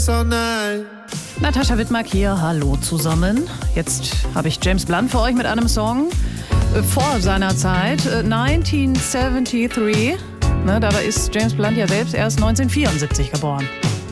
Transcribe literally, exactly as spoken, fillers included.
this all night. Natascha Wittmark hier, hallo zusammen. Jetzt habe ich James Blunt für euch mit einem Song äh, vor seiner Zeit, äh, neunzehnhundertdreiundsiebzig. Ne, dabei ist James Blunt ja selbst erst neunzehnhundertvierundsiebzig geboren.